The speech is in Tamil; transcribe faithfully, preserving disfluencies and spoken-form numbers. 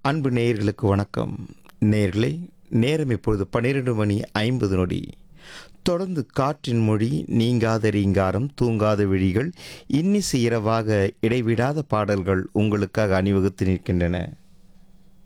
அன்பு நேயர்களுக்கு வணக்கம். நேயர்களே, நேரம் இப்பொழுது பன்னிரண்டு மணி ஐம்பது நொடி. தொடர்ந்து காற்றின் மொழி, நீங்காத ரீங்காரம், தூங்காத விழிகள், இன்னிசை இரவாக இடைவிடாத பாடல்கள் உங்களுக்காக அணிவகுத்து நிற்கின்றன.